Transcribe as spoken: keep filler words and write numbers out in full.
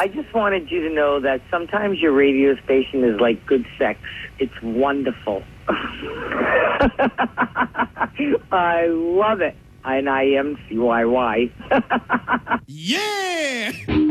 I just wanted you to know that sometimes your radio station is like good sex. It's wonderful. I love it. And I M C Y Y. Yeah!